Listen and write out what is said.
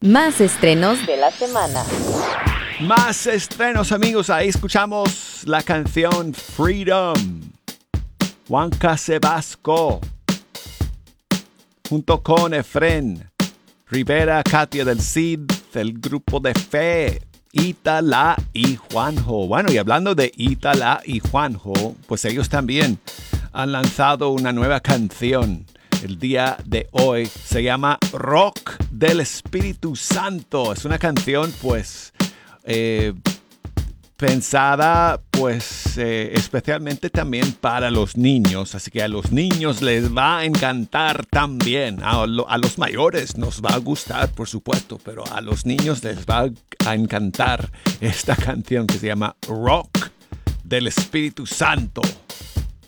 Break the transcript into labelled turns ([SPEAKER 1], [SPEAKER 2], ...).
[SPEAKER 1] Más estrenos de la semana.
[SPEAKER 2] Más estrenos, amigos. Ahí escuchamos la canción Freedom. Juanca Sebasco. Junto con Efren Rivera, Katia del Cid, del grupo de Fe, Itala y Juanjo. Bueno, y hablando de Itala y Juanjo, pues ellos también han lanzado una nueva canción el día de hoy. Se llama Rock del Espíritu Santo. Es una canción pues pensada pues especialmente también para los niños. Así que a los niños les va a encantar también. A los mayores nos va a gustar, por supuesto, pero a los niños les va a encantar esta canción que se llama Rock del Espíritu Santo.